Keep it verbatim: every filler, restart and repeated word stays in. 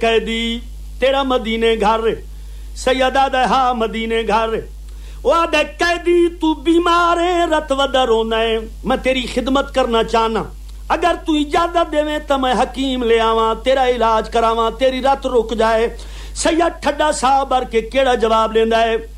कैदी तेरा मदीने घर सैयदा दे हा मदीने घर ओ दे कैदी तू बीमार है रत वदा रोना है मैं तेरी खिदमत करना चाहना अगर तू इजाजत देवे तो मैं हकीम ले आवा तेरा इलाज करावा तेरी रत रुक जाए सैयद ठड्डा साहब भर के केड़ा जवाब लेंदा है